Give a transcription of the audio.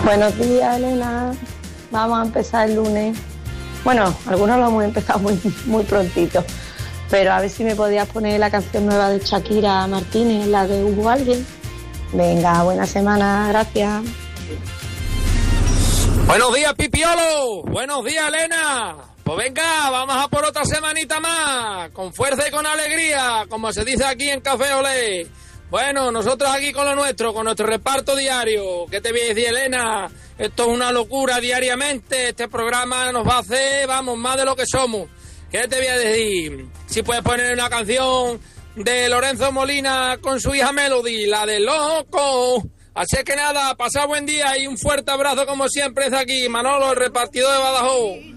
Buenos días, Elena. Vamos a empezar el lunes. Bueno, algunos lo hemos empezado muy prontito. Pero a ver si me podías poner la canción nueva de Shakira Martínez, la de Hubo Alguien. Venga, buena semana, gracias. Buenos días, Pipiolo. Buenos días, Elena. Pues venga, vamos a por otra semanita más, con fuerza y con alegría, como se dice aquí en Café Olé. Bueno, nosotros aquí con lo nuestro, con nuestro reparto diario. ¿Qué te voy a decir, Elena? Esto es una locura diariamente. Este programa nos va a hacer, vamos, más de lo que somos. ¿Qué te voy a decir? Si puedes poner una canción de Lorenzo Molina con su hija Melody, la de Loco. Así que nada, pasad buen día y un fuerte abrazo como siempre desde aquí, Manolo, el repartidor de Badajoz.